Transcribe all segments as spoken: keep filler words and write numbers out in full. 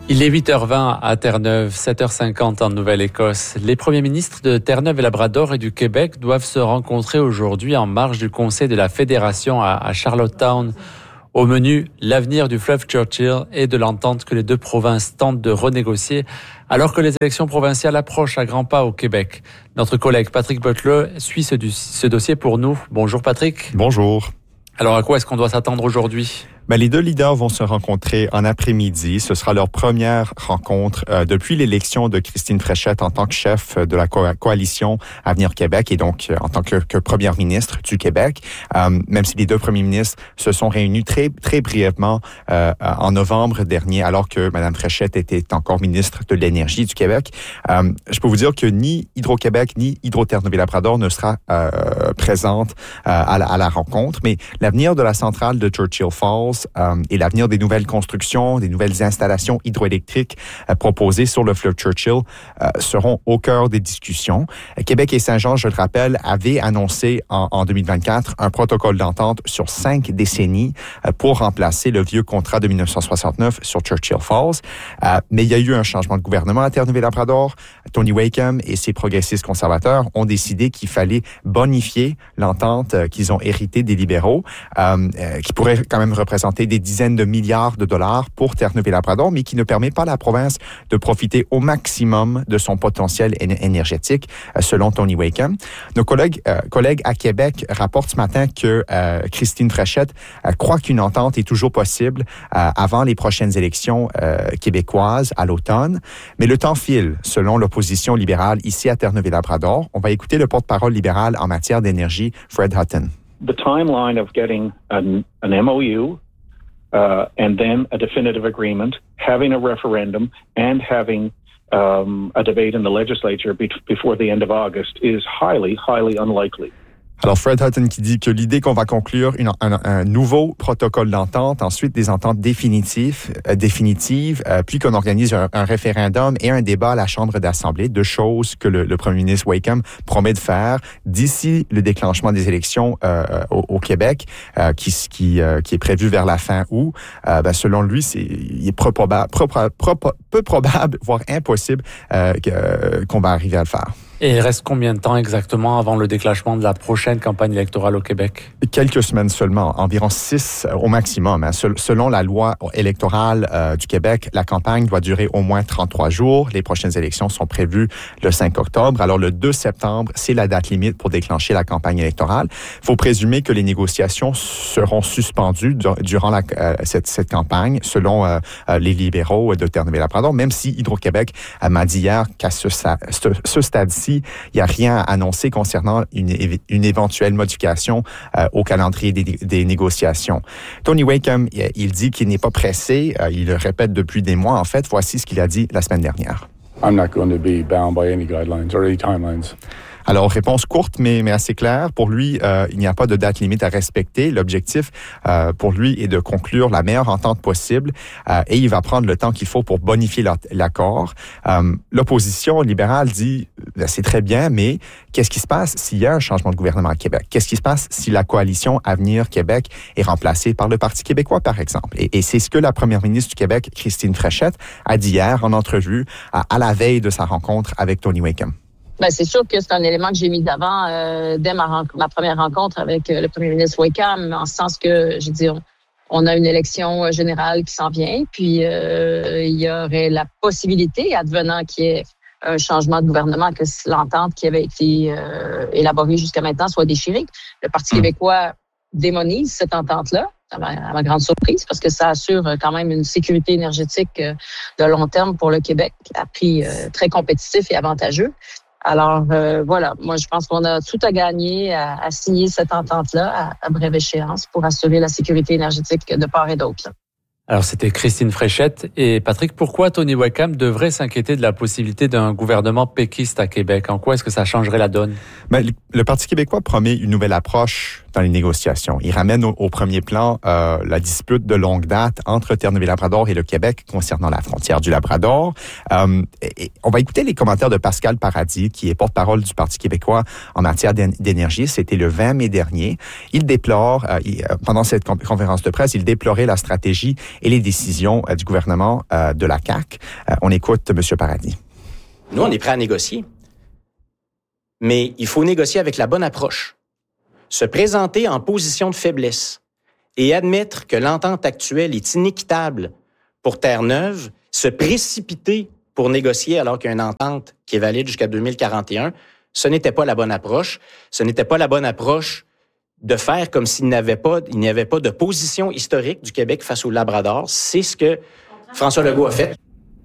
Il est huit heures vingt à Terre-Neuve, sept heures cinquante en Nouvelle-Écosse. Les premiers ministres de Terre-Neuve et Labrador et du Québec doivent se rencontrer aujourd'hui en marge du Conseil de la Fédération à Charlottetown. Au menu, l'avenir du fleuve Churchill et de l'entente que les deux provinces tentent de renégocier alors que les élections provinciales approchent à grands pas au Québec. Notre collègue Patrick Butler suit ce, ce dossier pour nous. Bonjour Patrick. Bonjour. Alors à quoi est-ce qu'on doit s'attendre aujourd'hui? Ben, les deux leaders vont se rencontrer en après-midi. Ce sera leur première rencontre euh, depuis l'élection de Christine Fréchette en tant que chef de la co- coalition Avenir Québec et donc euh, en tant que, que première ministre du Québec. Euh, même si les deux premiers ministres se sont réunis très très brièvement euh, en novembre dernier, alors que Mme Fréchette était encore ministre de l'Énergie du Québec. Euh, je peux vous dire que ni Hydro-Québec ni Hydro-Terre-Neuve-Labrador ne sera euh, présente euh, à, la, à la rencontre, mais l'avenir de la centrale de Churchill Falls Euh, et l'avenir des nouvelles constructions, des nouvelles installations hydroélectriques euh, proposées sur le fleuve Churchill euh, seront au cœur des discussions. Québec et Saint-Jean, je le rappelle, avaient annoncé en, en deux mille vingt-quatre un protocole d'entente sur cinq décennies euh, pour remplacer le vieux contrat de dix-neuf cent soixante-neuf sur Churchill Falls. Euh, mais il y a eu un changement de gouvernement à Terre-Neuve-et-Labrador. Tony Wakeham et ses progressistes conservateurs ont décidé qu'il fallait bonifier l'entente euh, qu'ils ont héritée des libéraux, euh, euh, qui pourrait quand même représenter des dizaines de milliards de dollars pour Terre-Neuve-et-Labrador, mais qui ne permet pas à la province de profiter au maximum de son potentiel énergétique, selon Tony Wakeham. Nos collègues, euh, collègues à Québec rapportent ce matin que euh, Christine Fréchette euh, croit qu'une entente est toujours possible euh, avant les prochaines élections euh, québécoises à l'automne. Mais le temps file, selon l'opposition libérale ici à Terre-Neuve-et-Labrador. On va écouter le porte-parole libéral en matière d'énergie, Fred Hutton. The timeline of getting an, an M O U Uh, and then a definitive agreement, having a referendum, and having um, a debate in the legislature be- before the end of August is highly, highly unlikely. Alors, Fred Hutton qui dit que l'idée qu'on va conclure une, un, un nouveau protocole d'entente, ensuite des ententes définitives, euh, définitives euh, puis qu'on organise un, un référendum et un débat à la Chambre d'Assemblée, deux choses que le, le premier ministre Wakeham promet de faire d'ici le déclenchement des élections euh, au, au Québec, euh, qui, qui, euh, qui est prévu vers la fin août. Euh, ben, selon lui, c'est, il est peu probable, peu, peu, peu probable, voire impossible euh, que, euh, qu'on va arriver à le faire. Et il reste combien de temps exactement avant le déclenchement de la prochaine campagne électorale au Québec? Quelques semaines seulement, environ six au maximum. Hein. Selon la loi électorale euh, du Québec, la campagne doit durer au moins trente-trois jours. Les prochaines élections sont prévues le cinq octobre. Alors le deux septembre, c'est la date limite pour déclencher la campagne électorale. Il faut présumer que les négociations seront suspendues durant la, euh, cette, cette campagne, selon euh, les libéraux de Terre-Neuve-et-Labrador, même si Hydro-Québec euh, m'a dit hier qu'à ce, ce, ce stade-ci, il n'y a rien à annoncer concernant une, une éventuelle modification euh, au calendrier des, des négociations. Tony Wakeham, il dit qu'il n'est pas pressé. Euh, il le répète depuis des mois, en fait. Voici ce qu'il a dit la semaine dernière. I'm not going to be bound by any guidelines or any timelines. Alors, réponse courte, mais, mais assez claire. Pour lui, euh, il n'y a pas de date limite à respecter. L'objectif, euh, pour lui, est de conclure la meilleure entente possible euh, et il va prendre le temps qu'il faut pour bonifier l'accord. Euh, l'opposition libérale dit, ben, c'est très bien, mais qu'est-ce qui se passe s'il y a un changement de gouvernement à Québec? Qu'est-ce qui se passe si la coalition Avenir Québec est remplacée par le Parti québécois, par exemple? Et, et c'est ce que la première ministre du Québec, Christine Fréchette, a dit hier en entrevue à, à la veille de sa rencontre avec Tony Wakeham. Ben, c'est sûr que c'est un élément que j'ai mis d'avant euh, dès ma, ren- ma première rencontre avec euh, le premier ministre Wakeham, en ce sens que, je veux dire, on a une élection générale qui s'en vient, puis euh, il y aurait la possibilité, advenant qu'il y ait un changement de gouvernement, que l'entente qui avait été euh, élaborée jusqu'à maintenant soit déchirée. Le Parti québécois démonise cette entente-là, à ma, à ma grande surprise, parce que ça assure quand même une sécurité énergétique euh, de long terme pour le Québec, à prix euh, très compétitif et avantageux. Alors, euh, voilà, moi, je pense qu'on a tout à gagner à, à signer cette entente-là à, à brève échéance pour assurer la sécurité énergétique de part et d'autre. Alors, c'était Christine Fréchette. Et Patrick, pourquoi Tony Wakeham devrait s'inquiéter de la possibilité d'un gouvernement péquiste à Québec? En quoi est-ce que ça changerait la donne? Ben, le Parti québécois promet une nouvelle approche dans les négociations. Il ramène au, au premier plan euh, la dispute de longue date entre Terre-Neuve-et-Labrador et le Québec concernant la frontière du Labrador. Euh, et, et on va écouter les commentaires de Pascal Paradis, qui est porte-parole du Parti québécois en matière d'énergie. C'était le vingt mai dernier. Il déplore, euh, il, euh, pendant cette conférence de presse, il déplorait la stratégie et les décisions euh, du gouvernement euh, de la C A Q. Euh, on écoute M. Paradis. Nous, on est prêts à négocier. Mais il faut négocier avec la bonne approche. Se présenter en position de faiblesse et admettre que l'entente actuelle est inéquitable pour Terre-Neuve, se précipiter pour négocier alors qu'il y a une entente qui est valide jusqu'à deux mille quarante et un, ce n'était pas la bonne approche. Ce n'était pas la bonne approche de faire comme s'il n'y avait pas, il n'y avait pas de position historique du Québec face au Labrador. C'est ce que François Legault a fait.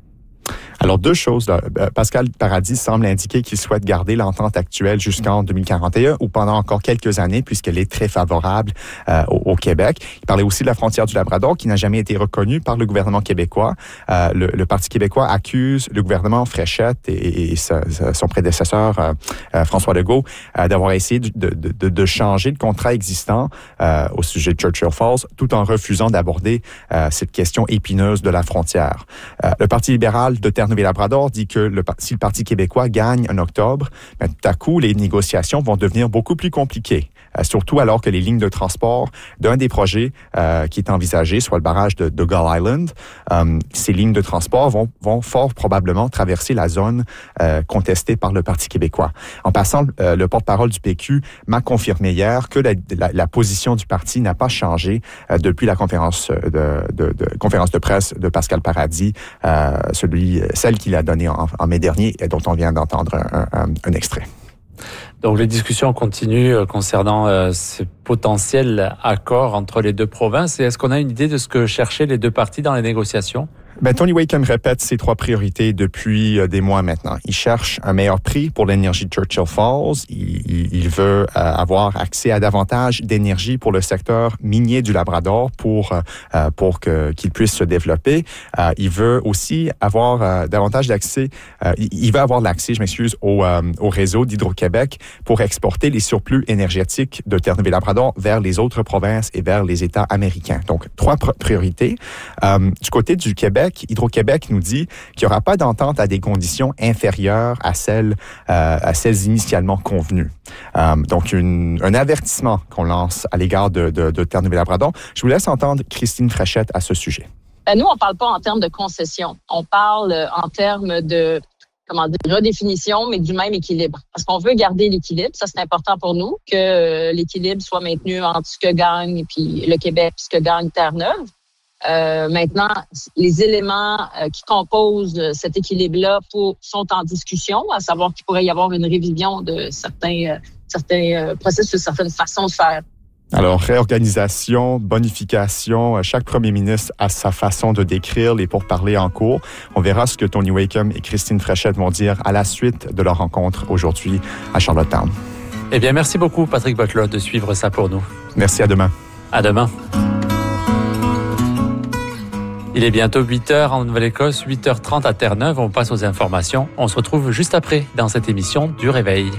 Alors, deux choses. Là. Pascal Paradis semble indiquer qu'il souhaite garder l'entente actuelle jusqu'en deux mille quarante et un ou pendant encore quelques années, puisqu'elle est très favorable euh, au, au Québec. Il parlait aussi de la frontière du Labrador, qui n'a jamais été reconnue par le gouvernement québécois. Euh, le, le Parti québécois accuse le gouvernement Fréchette et, et, et sa, son prédécesseur, euh, euh, François Legault, euh, d'avoir essayé de, de, de, de changer le contrat existant euh, au sujet de Churchill Falls, tout en refusant d'aborder euh, cette question épineuse de la frontière. Euh, le Parti libéral de Terre-Neuve-et-Labrador dit que le, si le Parti québécois gagne en octobre, bien, tout à coup, les négociations vont devenir beaucoup plus compliquées, euh, surtout alors que les lignes de transport d'un des projets euh, qui est envisagé, soit le barrage de, de Gull Island, euh, ces lignes de transport vont, vont fort probablement traverser la zone euh, contestée par le Parti québécois. En passant, euh, le porte-parole du P Q m'a confirmé hier que la, la, la position du parti n'a pas changé euh, depuis la conférence de, de, de, conférence de presse de Pascal Paradis, euh, celui celle qu'il a donnée en, en mai dernier et dont on vient d'entendre un, un, un extrait. Donc les discussions continuent concernant euh, ces potentiels accords entre les deux provinces. Et est-ce qu'on a une idée de ce que cherchaient les deux parties dans les négociations? Ben, Tony Wakeham répète ses trois priorités depuis euh, des mois maintenant. Il cherche un meilleur prix pour l'énergie de Churchill Falls. Il, il, il veut euh, avoir accès à davantage d'énergie pour le secteur minier du Labrador pour euh, pour que qu'il puisse se développer. Euh, il veut aussi avoir euh, davantage d'accès. Euh, il, il veut avoir l'accès, je m'excuse, au euh, au réseau d'Hydro-Québec pour exporter les surplus énergétiques de Terre-Neuve-et-Labrador vers les autres provinces et vers les États américains. Donc trois pr- priorités. Euh, du côté du Québec, Hydro-Québec nous dit qu'il n'y aura pas d'entente à des conditions inférieures à celles, euh, à celles initialement convenues. Euh, donc, une, un avertissement qu'on lance à l'égard de, de, de Terre-Neuve-et-Labrador. Je vous laisse entendre Christine Fréchette à ce sujet. Ben, nous, on ne parle pas en termes de concession. On parle en termes de comment dire, redéfinition, mais du même équilibre. Parce qu'on veut garder l'équilibre. Ça, c'est important pour nous, que l'équilibre soit maintenu entre ce que gagne puis le Québec et ce que gagne Terre-Neuve. Euh, maintenant, les éléments euh, qui composent cet équilibre-là pour, sont en discussion, à savoir qu'il pourrait y avoir une révision de certains, euh, certains euh, processus, certaines façons de faire. Alors, réorganisation, bonification, chaque premier ministre a sa façon de décrire les pourparlers en cours. On verra ce que Tony Wakeham et Christine Fréchette vont dire à la suite de leur rencontre aujourd'hui à Charlottetown. Eh bien, merci beaucoup, Patrick Butler, de suivre ça pour nous. Merci, à demain. À demain. Il est bientôt huit heures en Nouvelle-Écosse, huit heures trente à Terre-Neuve. On passe aux informations. On se retrouve juste après dans cette émission du Réveil.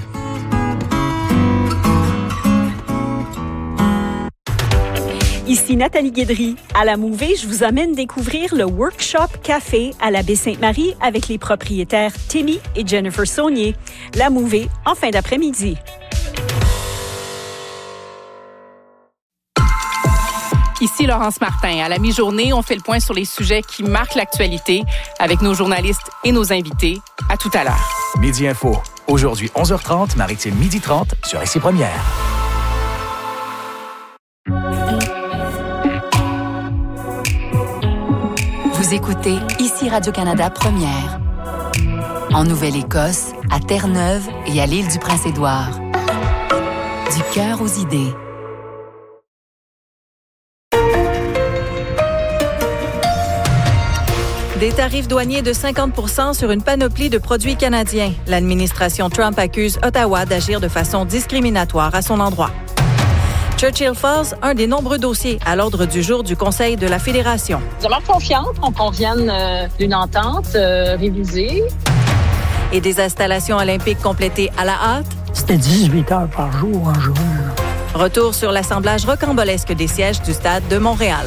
Ici Nathalie Guédry. À la Mouvée, je vous amène découvrir le Workshop Café à la Baie-Sainte-Marie avec les propriétaires Timmy et Jennifer Saunier. La Mouvée, en fin d'après-midi. Ici Laurence Martin. À la mi-journée, on fait le point sur les sujets qui marquent l'actualité avec nos journalistes et nos invités. À tout à l'heure. Midi Info. Aujourd'hui, onze heures trente, Maritime midi trente sur Ici Première. Vous écoutez Ici Radio-Canada Première. En Nouvelle-Écosse, à Terre-Neuve et à l'île du Prince-Édouard. Du cœur aux idées. Des tarifs douaniers de cinquante pour cent sur une panoplie de produits canadiens. L'administration Trump accuse Ottawa d'agir de façon discriminatoire à son endroit. Churchill Falls, un des nombreux dossiers à l'ordre du jour du Conseil de la Fédération. Nous avons confiance qu'on convienne euh, d'une entente euh, révisée. Et des installations olympiques complétées à la hâte. C'était dix-huit heures par jour en juin. Retour sur l'assemblage rocambolesque des sièges du Stade de Montréal.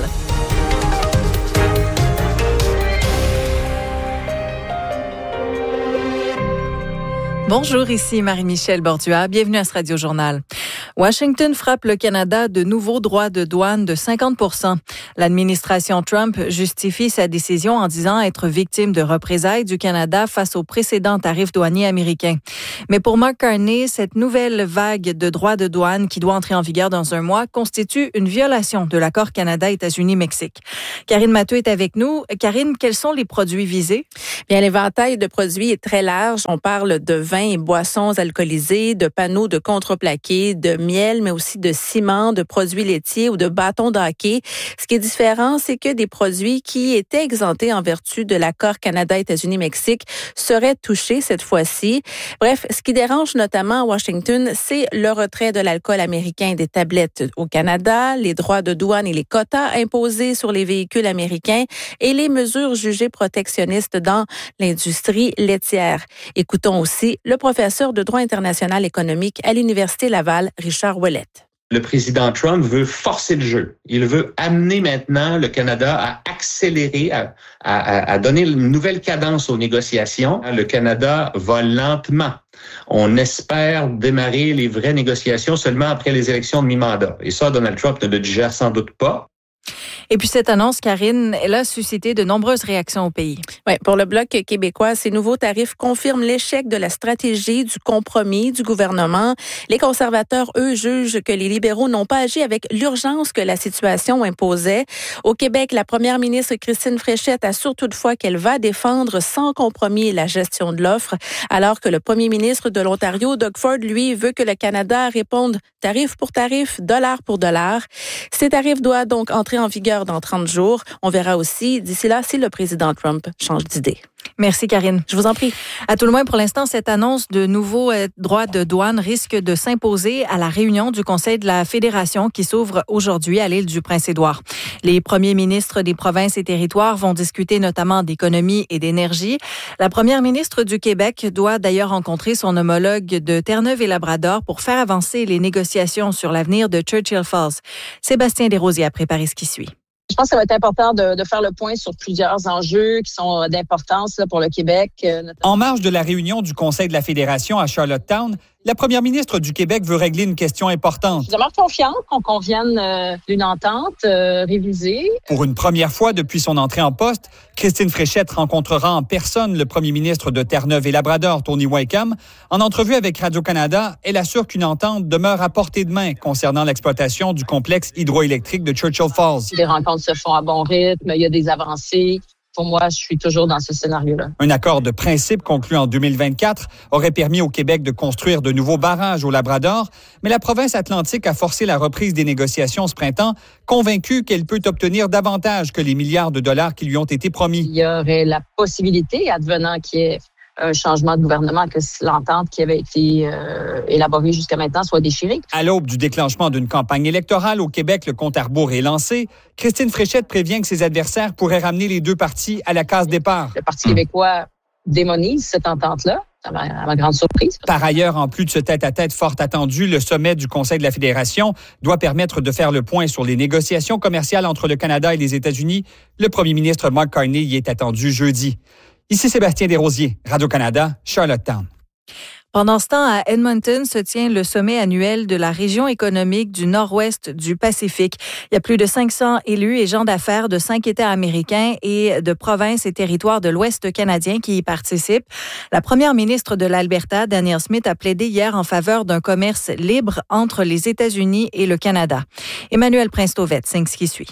Bonjour, ici Marie-Michel Bordua. Bienvenue à ce Radio-Journal. Washington frappe le Canada de nouveaux droits de douane de cinquante pour cent. L'administration Trump justifie sa décision en disant être victime de représailles du Canada face aux précédents tarifs douaniers américains. Mais pour Mark Carney, cette nouvelle vague de droits de douane qui doit entrer en vigueur dans un mois constitue une violation de l'accord Canada-États-Unis-Mexique. Karine Matteux est avec nous. Karine, quels sont les produits visés? Bien, l'éventail de produits est très large. On parle de vin et boissons alcoolisées, de panneaux de contreplaqué, de miel, mais aussi de ciment, de produits laitiers ou de bâtons de hockey. Ce qui est différent, c'est que des produits qui étaient exemptés en vertu de l'accord Canada-États-Unis-Mexique seraient touchés cette fois-ci. Bref, ce qui dérange notamment à Washington, c'est le retrait de l'alcool américain des tablettes au Canada, les droits de douane et les quotas imposés sur les véhicules américains et les mesures jugées protectionnistes dans l'industrie laitière. Écoutons aussi le professeur de droit international économique à l'Université Laval, Richard Ouellette. Le président Trump veut forcer le jeu. Il veut amener maintenant le Canada à accélérer, à, à, à donner une nouvelle cadence aux négociations. Le Canada va lentement. On espère démarrer les vraies négociations seulement après les élections de mi-mandat. Et ça, Donald Trump ne le digère sans doute pas. Et puis cette annonce, Karine, elle a suscité de nombreuses réactions au pays. Oui, pour le Bloc québécois, ces nouveaux tarifs confirment l'échec de la stratégie du compromis du gouvernement. Les conservateurs, eux, jugent que les libéraux n'ont pas agi avec l'urgence que la situation imposait. Au Québec, la première ministre Christine Fréchette assure toutefois qu'elle va défendre sans compromis la gestion de l'offre, alors que le premier ministre de l'Ontario, Doug Ford, lui, veut que le Canada réponde tarif pour tarif, dollar pour dollar. Ces tarifs doivent donc entrer en vigueur dans trente jours. On verra aussi d'ici là si le président Trump change d'idée. Merci, Karine. Je vous en prie. À tout le moins, pour l'instant, cette annonce de nouveaux euh, droits de douane risque de s'imposer à la réunion du Conseil de la Fédération qui s'ouvre aujourd'hui à l'île du Prince-Édouard. Les premiers ministres des provinces et territoires vont discuter notamment d'économie et d'énergie. La première ministre du Québec doit d'ailleurs rencontrer son homologue de Terre-Neuve et Labrador pour faire avancer les négociations sur l'avenir de Churchill Falls. Sébastien Desrosiers a préparé ce qui suit. Je pense que ça va être important de, de faire le point sur plusieurs enjeux qui sont d'importance là, pour le Québec. En marge de la réunion du Conseil de la Fédération à Charlottetown, la première ministre du Québec veut régler une question importante. Je demeure confiante qu'on convienne euh, d'une entente euh, révisée. Pour une première fois depuis son entrée en poste, Christine Fréchette rencontrera en personne le premier ministre de Terre-Neuve et Labrador, Tony Whitcomb. En entrevue avec Radio-Canada, elle assure qu'une entente demeure à portée de main concernant l'exploitation du complexe hydroélectrique de Churchill Falls. Les rencontres se font à bon rythme, il y a des avancées. Pour moi, je suis toujours dans ce scénario-là. Un accord de principe conclu en deux mille vingt-quatre aurait permis au Québec de construire de nouveaux barrages au Labrador, mais la province atlantique a forcé la reprise des négociations ce printemps, convaincue qu'elle peut obtenir davantage que les milliards de dollars qui lui ont été promis. Il y aurait la possibilité, advenant qu'il y ait un changement de gouvernement, que l'entente qui avait été euh, élaborée jusqu'à maintenant soit déchirée. À l'aube du déclenchement d'une campagne électorale au Québec, le compte à rebours est lancé. Christine Fréchette prévient que ses adversaires pourraient ramener les deux partis à la case départ. Le Parti québécois démonise cette entente-là, à ma, à ma grande surprise. Par ailleurs, en plus de ce tête-à-tête fort attendu, le sommet du Conseil de la Fédération doit permettre de faire le point sur les négociations commerciales entre le Canada et les États-Unis. Le premier ministre Mark Carney y est attendu jeudi. Ici Sébastien Desrosiers, Radio-Canada, Charlottetown. Pendant ce temps, à Edmonton se tient le sommet annuel de la région économique du Nord-Ouest du Pacifique. Il y a plus de cinq cents élus et gens d'affaires de cinq États américains et de provinces et territoires de l'Ouest canadien qui y participent. La première ministre de l'Alberta, Danielle Smith, a plaidé hier en faveur d'un commerce libre entre les États-Unis et le Canada. Emmanuel Prince-Tauvette signe ce qui suit.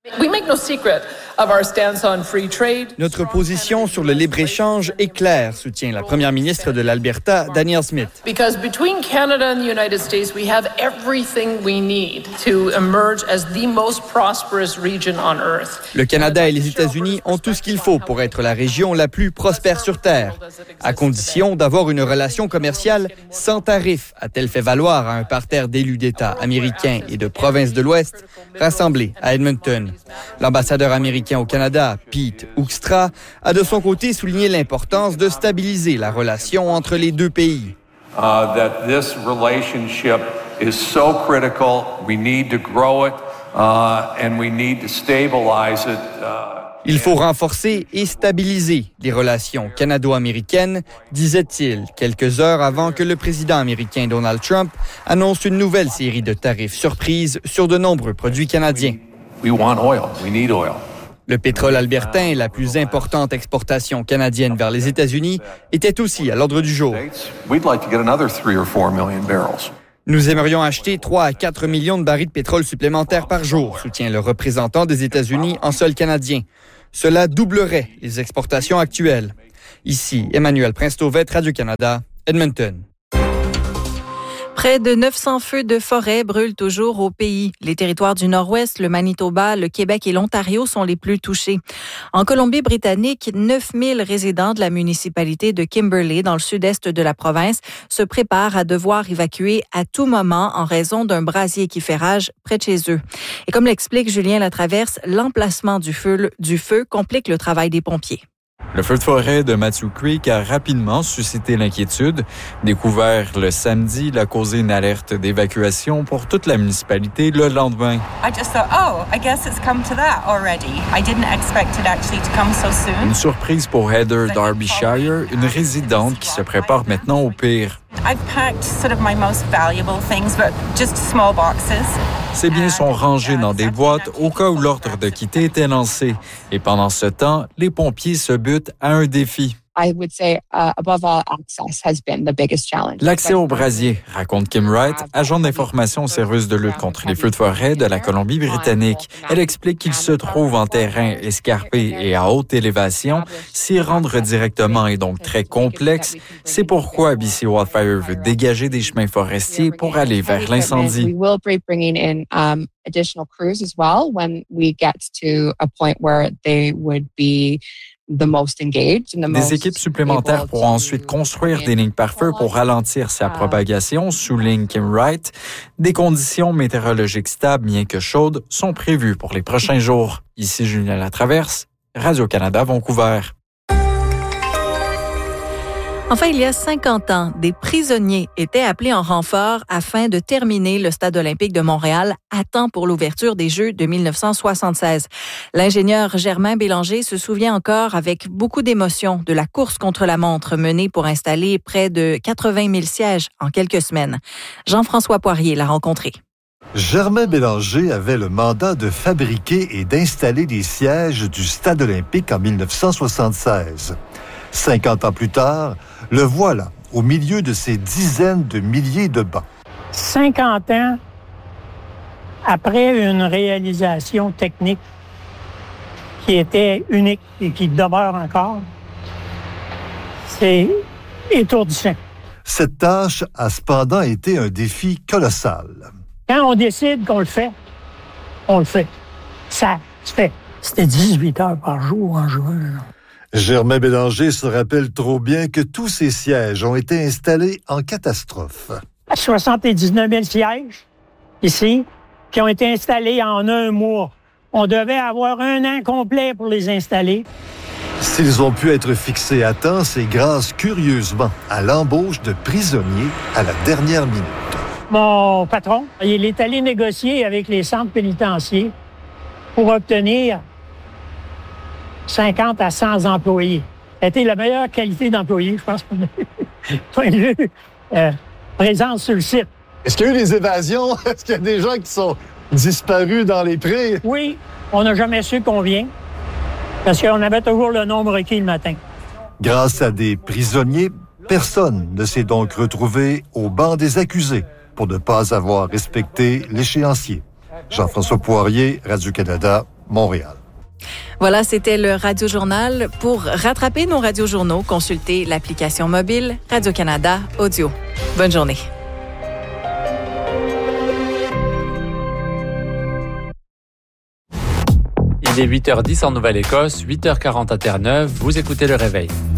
Notre position sur le libre-échange est claire, soutient la première ministre de l'Alberta, Danielle Smith. Because between Canada and the United States, we have everything we need to emerge as the most prosperous region on Earth. Le Canada et les États-Unis ont tout ce qu'il faut pour être la région la plus prospère sur Terre, à condition d'avoir une relation commerciale sans tarif, a-t-elle fait valoir à un parterre d'élus d'États américains et de provinces de l'Ouest rassemblés à Edmonton. L'ambassadeur américain au Canada, Pete Hoekstra, a de son côté souligné l'importance de stabiliser la relation entre les deux pays. Uh, that this relationship is so critical. We need to grow it uh, and we need to stabilize it. Uh, Il faut renforcer et stabiliser les relations canado-américaines, disait-il, quelques heures avant que le président américain Donald Trump annonce une nouvelle série de tarifs surprises sur de nombreux produits canadiens. We want oil. We need oil. Le pétrole albertain, la plus importante exportation canadienne vers les États-Unis, était aussi à l'ordre du jour. We'd like to get another three or four million barrels. Nous aimerions acheter trois à quatre millions de barils de pétrole supplémentaires par jour, soutient le représentant des États-Unis en sol canadien. Cela doublerait les exportations actuelles. Ici, Emmanuel Prince-Tauvette, Radio-Canada, Edmonton. Près de neuf cents feux de forêt brûlent toujours au pays. Les territoires du Nord-Ouest, le Manitoba, le Québec et l'Ontario sont les plus touchés. En Colombie-Britannique, neuf mille résidents de la municipalité de Kimberley, dans le sud-est de la province, se préparent à devoir évacuer à tout moment en raison d'un brasier qui fait rage près de chez eux. Et comme l'explique Julien Latraverse, l'emplacement du feu, du feu complique le travail des pompiers. Le feu de forêt de Matthew Creek a rapidement suscité l'inquiétude. Découvert le samedi, il a causé une alerte d'évacuation pour toute la municipalité le lendemain. I just thought, oh, I guess it's come to that already. I didn't expect it actually to come so soon. Une surprise pour Heather Darbyshire, une résidente qui se prépare maintenant au pire. I've packed sort of my most valuable things, but just small boxes. Ses biens sont rangés dans des boîtes au cas où l'ordre de quitter était lancé. Et pendant ce temps, les pompiers se butent à un défi. I would say, uh, above all, access has been the biggest challenge. L'accès au brasier, raconte Kim Wright, agent d'information au service de lutte contre les feux de forêt de la Colombie-Britannique. Elle explique qu'il se trouve en terrain escarpé et à haute élévation. S'y rendre directement est donc très complexe. C'est pourquoi B C Wildfire veut dégager des chemins forestiers pour aller vers l'incendie. We will be bringing in um, additional crews as well when we get to a point where they would be The most engaged and the most des équipes supplémentaires pourront ensuite construire des lignes pare-feu pour ralentir sa propagation, souligne Kim Wright. Des conditions météorologiques stables, bien que chaudes, sont prévues pour les prochains jours. Ici Julien Latraverse, Radio-Canada, Vancouver. Enfin, il y a cinquante ans, des prisonniers étaient appelés en renfort afin de terminer le Stade olympique de Montréal à temps pour l'ouverture des Jeux de dix-neuf cent soixante-seize. L'ingénieur Germain Bélanger se souvient encore avec beaucoup d'émotion de la course contre la montre menée pour installer près de quatre-vingt mille sièges en quelques semaines. Jean-François Poirier l'a rencontré. Germain Bélanger avait le mandat de fabriquer et d'installer les sièges du Stade olympique en dix-neuf cent soixante-seize. cinquante ans plus tard, le voilà au milieu de ces dizaines de milliers de bancs. cinquante ans après une réalisation technique qui était unique et qui demeure encore, c'est étourdissant. Cette tâche a cependant été un défi colossal. Quand on décide qu'on le fait, on le fait. Ça se fait. C'était dix-huit heures par jour en juin. Germain Bélanger se rappelle trop bien que tous ces sièges ont été installés en catastrophe. soixante-dix-neuf mille sièges, ici, qui ont été installés en un mois. On devait avoir un an complet pour les installer. S'ils ont pu être fixés à temps, c'est grâce, curieusement, à l'embauche de prisonniers à la dernière minute. Mon patron, il est allé négocier avec les centres pénitentiaires pour obtenir cinquante à cent employés. C'était la meilleure qualité d'employés, je pense, point de vue euh, présence sur le site. Est-ce qu'il y a eu des évasions? Est-ce qu'il y a des gens qui sont disparus dans les prés? Oui, on n'a jamais su combien, parce qu'on avait toujours le nombre requis le matin. Grâce à des prisonniers, personne ne s'est donc retrouvé au banc des accusés pour ne pas avoir respecté l'échéancier. Jean-François Poirier, Radio-Canada, Montréal. Voilà, c'était le Radio-Journal. Pour rattraper nos radiojournaux, consultez l'application mobile Radio-Canada Audio. Bonne journée. Il est huit heures dix en Nouvelle-Écosse, huit heures quarante à Terre-Neuve. Vous écoutez Le Réveil.